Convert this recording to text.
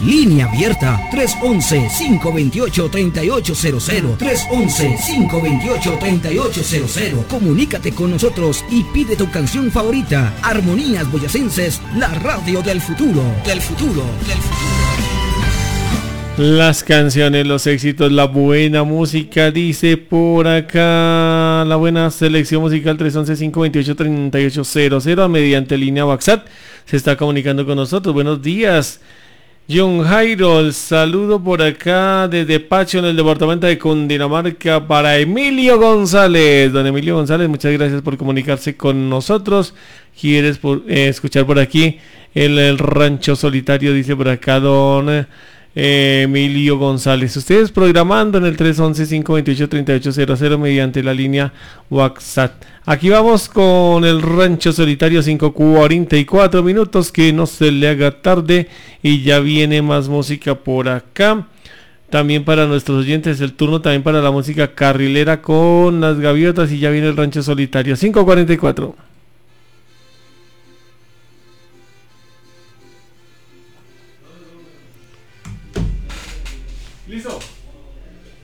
Línea abierta 311-528-3800. 311-528-3800. Comunícate con nosotros y pide tu canción favorita. Armonías Boyacenses, la radio del futuro. Del futuro. Del futuro. Las canciones, los éxitos, la buena música, dice por acá, la buena selección musical 311-528-3800 mediante línea WhatsApp se está comunicando con nosotros. Buenos días, John Jairo, el saludo por acá desde Pacho en el departamento de Cundinamarca para Emilio González. Don Emilio González, muchas gracias por comunicarse con nosotros. ¿Quieres escuchar por aquí el Rancho Solitario? Dice por acá don Emilio González. Ustedes programando en el 311-528-3800 mediante la línea WhatsApp. Aquí vamos con el Rancho Solitario, 5:44 minutos, que no se le haga tarde y ya viene más música por acá. También para nuestros oyentes el turno también para la música carrilera con las gaviotas y ya viene el Rancho Solitario, 5:44. ¿Listo?